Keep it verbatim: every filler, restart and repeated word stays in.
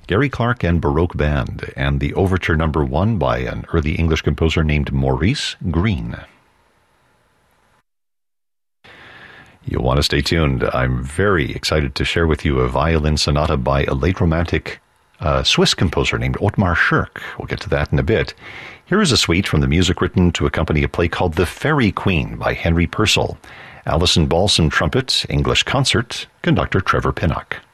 Gary Clark and Baroque Band, and the Overture Number One by an early English composer named Maurice Green. You'll want to stay tuned. I'm very excited to share with you a violin sonata by a late Romantic uh, Swiss composer named Ottmar Schirk. We'll get to that in a bit. Here is a suite from the music written to accompany a play called The Fairy Queen by Henry Purcell. Alison Balson trumpet, English concert, conductor Trevor Pinnock.